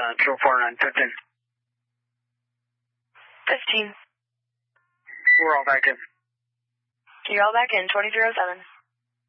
24915. 15. We're all back in. You're all back in, 2007.